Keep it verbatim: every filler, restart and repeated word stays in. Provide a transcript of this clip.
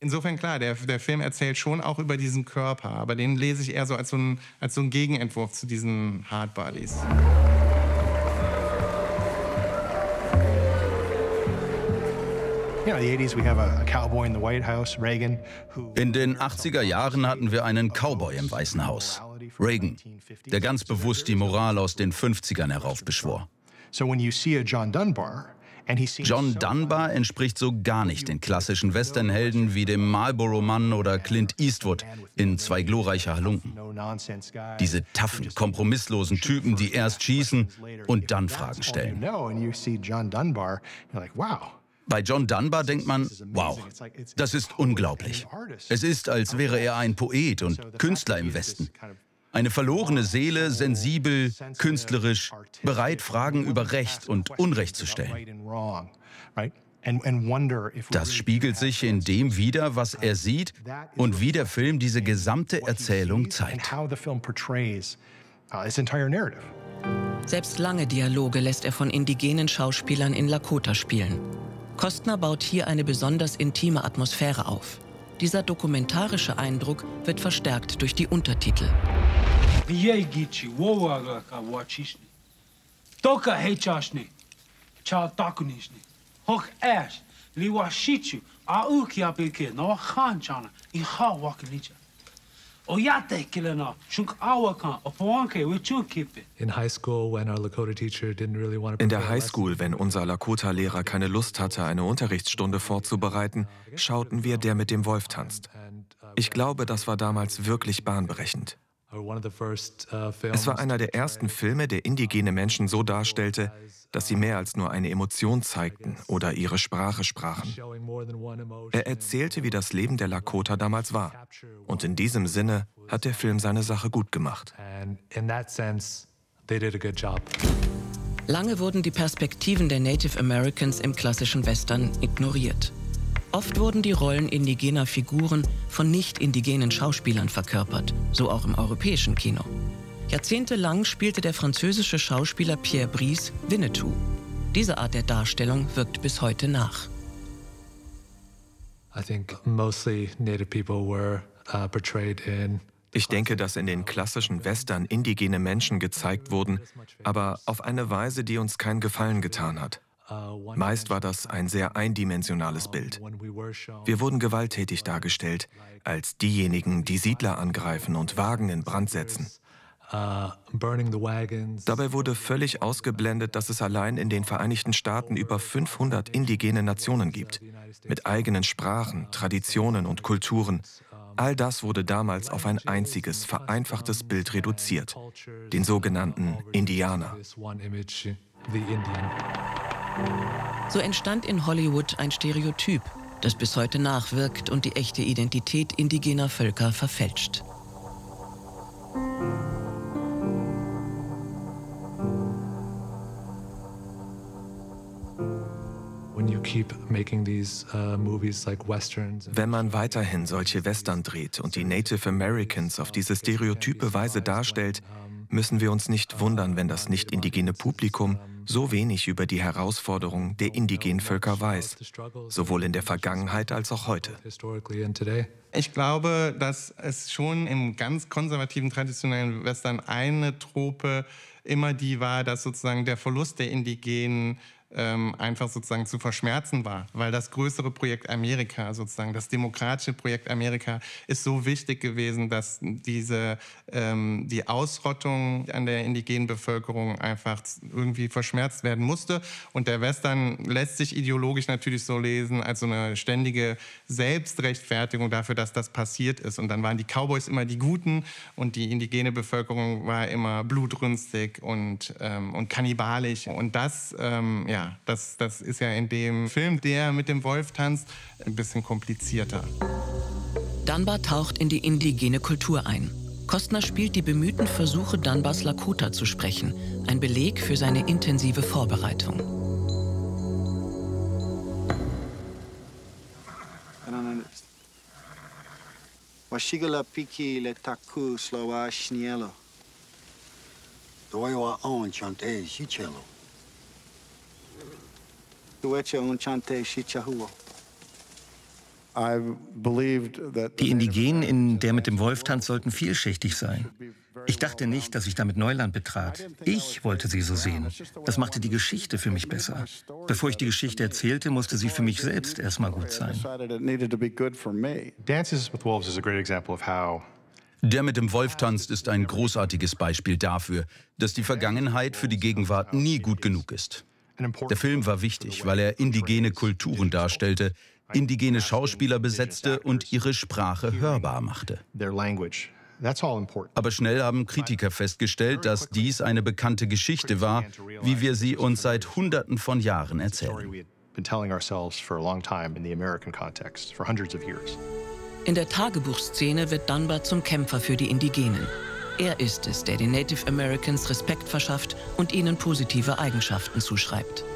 Insofern klar, der, der Film erzählt schon auch über diesen Körper, aber den lese ich eher so als so ein, als so ein Gegenentwurf zu diesen Hardbodies. In den achtziger Jahren hatten wir einen Cowboy im Weißen Haus, Reagan, der ganz bewusst die Moral aus den fünfzigern heraufbeschwor. John Dunbar entspricht so gar nicht den klassischen Westernhelden wie dem Marlboro-Mann oder Clint Eastwood in Zwei glorreiche Halunken. Diese taffen, kompromisslosen Typen, die erst schießen und dann Fragen stellen. Bei John Dunbar denkt man, wow, das ist unglaublich. Es ist, als wäre er ein Poet und Künstler im Westen. Eine verlorene Seele, sensibel, künstlerisch, bereit, Fragen über Recht und Unrecht zu stellen. Das spiegelt sich in dem wider, was er sieht und wie der Film diese gesamte Erzählung zeigt. Selbst lange Dialoge lässt er von indigenen Schauspielern in Lakota spielen. Costner baut hier eine besonders intime Atmosphäre auf. Dieser dokumentarische Eindruck wird verstärkt durch die Untertitel. In der Highschool, wenn unser Lakota-Lehrer keine Lust hatte, eine Unterrichtsstunde vorzubereiten, schauten wir Der mit dem Wolf tanzt. Ich glaube, das war damals wirklich bahnbrechend. Es war einer der ersten Filme, der indigene Menschen so darstellte, dass sie mehr als nur eine Emotion zeigten oder ihre Sprache sprachen. Er erzählte, wie das Leben der Lakota damals war. Und in diesem Sinne hat der Film seine Sache gut gemacht. Lange wurden die Perspektiven der Native Americans im klassischen Western ignoriert. Oft wurden die Rollen indigener Figuren von nicht-indigenen Schauspielern verkörpert, so auch im europäischen Kino. Jahrzehntelang spielte der französische Schauspieler Pierre Brice Winnetou. Diese Art der Darstellung wirkt bis heute nach. Ich denke, dass in den klassischen Western indigene Menschen gezeigt wurden, aber auf eine Weise, die uns keinen Gefallen getan hat. Meist war das ein sehr eindimensionales Bild. Wir wurden gewalttätig dargestellt, als diejenigen, die Siedler angreifen und Wagen in Brand setzen. Dabei wurde völlig ausgeblendet, dass es allein in den Vereinigten Staaten über fünfhundert indigene Nationen gibt, mit eigenen Sprachen, Traditionen und Kulturen. All das wurde damals auf ein einziges, vereinfachtes Bild reduziert, den sogenannten Indianer. So entstand in Hollywood ein Stereotyp, das bis heute nachwirkt und die echte Identität indigener Völker verfälscht. Wenn man weiterhin solche Western dreht und die Native Americans auf diese stereotype Weise darstellt, müssen wir uns nicht wundern, wenn das nicht-indigene Publikum so wenig über die Herausforderungen der indigenen Völker weiß, sowohl in der Vergangenheit als auch heute. Ich glaube, dass es schon im ganz konservativen, traditionellen Western eine Trope immer die war, dass sozusagen der Verlust der Indigenen ähm, einfach sozusagen zu verschmerzen war, weil das größere Projekt Amerika, sozusagen das demokratische Projekt Amerika, ist so wichtig gewesen, dass diese ähm, die Ausrottung an der indigenen Bevölkerung einfach irgendwie verschmerzt werden musste. Und der Western lässt sich ideologisch natürlich so lesen als so eine ständige Selbstrechtfertigung dafür, dass das passiert ist. Und dann waren die Cowboys immer die Guten und die indigene Bevölkerung war immer blutrünstig und ähm, und kannibalisch. Und das ähm, ja Das, das ist ja in dem Film, der mit dem Wolf tanzt, ein bisschen komplizierter. Dunbar taucht in die indigene Kultur ein. Costner spielt die bemühten Versuche, Dunbars Lakota zu sprechen. Ein Beleg für seine intensive Vorbereitung. Die Indigenen in Der mit dem Wolf tanzt sollten vielschichtig sein. Ich dachte nicht, dass ich damit Neuland betrat. Ich wollte sie so sehen. Das machte die Geschichte für mich besser. Bevor ich die Geschichte erzählte, musste sie für mich selbst erstmal gut sein. Dances with Wolves is a great example of how Der mit dem Wolf tanzt ist ein großartiges Beispiel dafür, dass die Vergangenheit für die Gegenwart nie gut genug ist. Der Film war wichtig, weil er indigene Kulturen darstellte, indigene Schauspieler besetzte und ihre Sprache hörbar machte. Aber schnell haben Kritiker festgestellt, dass dies eine bekannte Geschichte war, wie wir sie uns seit Hunderten von Jahren erzählen. In der Tagebuchszene wird Dunbar zum Kämpfer für die Indigenen. Er ist es, der den Native Americans Respekt verschafft und ihnen positive Eigenschaften zuschreibt.